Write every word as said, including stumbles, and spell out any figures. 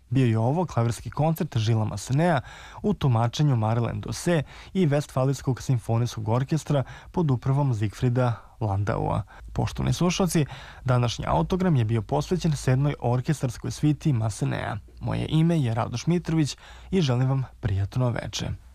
Bio je ovo klavirski koncert Žila Massenea u tumačenju Marilyn Dose i Vestfalijskog simfonijskog orkestra pod upravom Zigfrida Landaua. Poštovani slušalci, današnji autogram je bio posvećen sedmoj orkestarskoj sviti Massenea. Moje ime je Radoš Mitrović i želim vam prijatno veče.